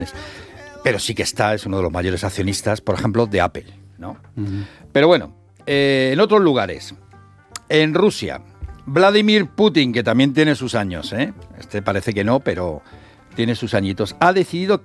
Pero sí que es uno de los mayores accionistas, por ejemplo, de Apple, ¿no? Pero bueno, en otros lugares, en Rusia, Vladimir Putin, que también tiene sus años, ¿eh? Este parece que no, pero tiene sus añitos, ha decidido